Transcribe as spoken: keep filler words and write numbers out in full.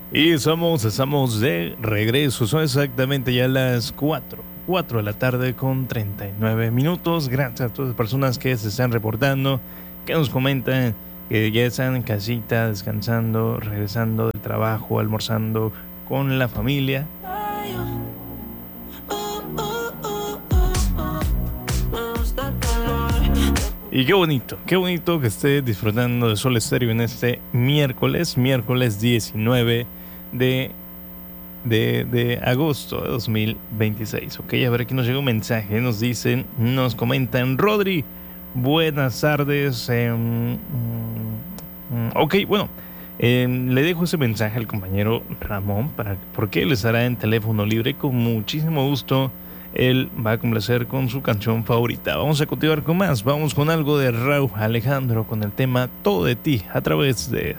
Y estamos, estamos de regreso. Son exactamente ya las cuatro, cuatro de la tarde con treinta y nueve minutos. Gracias a todas las personas que se están reportando, que nos comentan que ya están en casita, descansando, regresando del trabajo, almorzando con la familia. Y qué bonito, qué bonito que esté disfrutando de Sol Estéreo en este miércoles, miércoles diecinueve de, de, de agosto de dos mil veintiséis. Ok, a ver, aquí nos llega un mensaje, nos dicen, nos comentan, Rodri, buenas tardes. Eh, mm, ok, bueno, eh, le dejo ese mensaje al compañero Ramón, para, porque él estará en teléfono libre con muchísimo gusto. Él va a complacer con su canción favorita. Vamos a continuar con más. Vamos con algo de Rauw Alejandro con el tema Todo de ti a través de